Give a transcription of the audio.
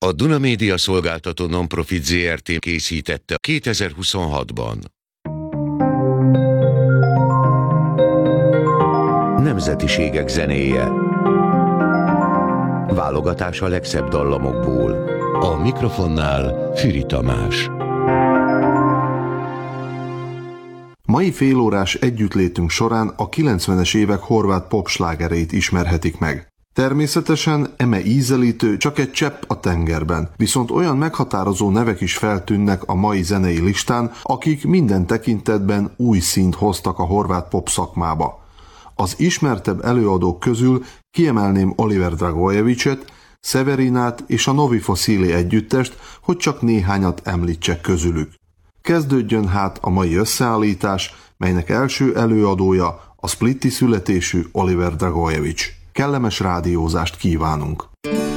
A Duna Média Szolgáltató Nonprofit Zrt. Készítette 2026-ban. Nemzetiségek zenéje. Válogatás a legszebb dallamokból. A mikrofonnál Füri Tamás. Mai félórás együttlétünk során a 90-es évek horvát popslágereit ismerhetik meg. Természetesen eme ízelítő csak egy csepp a tengerben, viszont olyan meghatározó nevek is feltűnnek a mai zenei listán, akik minden tekintetben új színt hoztak a horvát pop szakmába. Az ismertebb előadók közül kiemelném Oliver Dragojevicet, Severinát és a Novi Fossili együttest, hogy csak néhányat említsek közülük. Kezdődjön hát a mai összeállítás, melynek első előadója a splitti születésű Oliver Dragojevic. Kellemes rádiózást kívánunk!